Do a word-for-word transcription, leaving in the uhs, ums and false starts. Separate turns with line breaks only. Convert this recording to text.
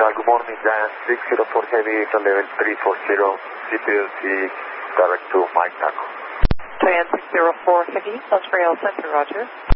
Central, good morning, Dan six zero four Heavy, level three four zero, C P L C, direct to Mike Taco.
Dan six zero four Heavy, Los Rail Center, roger.